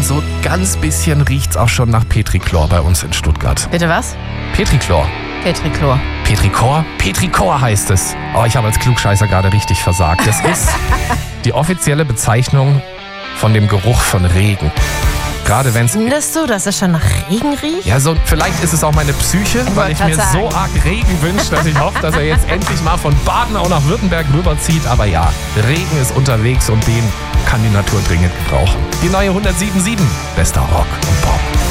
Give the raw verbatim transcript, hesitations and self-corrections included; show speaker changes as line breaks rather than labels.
so ganz bisschen riecht's auch schon nach Petrichlor bei uns in Stuttgart.
Bitte was?
Petrichlor.
Petrichlor.
Petrichor? Petrichor heißt es. Oh, ich habe als Klugscheißer gerade richtig versagt. Das ist die offizielle Bezeichnung von dem Geruch von Regen. Gerade wenn es...
Findest du, dass es schon nach Regen riecht?
Ja, so, vielleicht ist es auch meine Psyche, weil ich
wollte
mir
grad
so arg Regen wünsche, dass ich hoffe, dass er jetzt endlich mal von Baden auch nach Württemberg rüberzieht. Aber ja, Regen ist unterwegs und den kann die Natur dringend gebrauchen. Die neue hundertsieben Komma sieben. Bester Rock und Pop.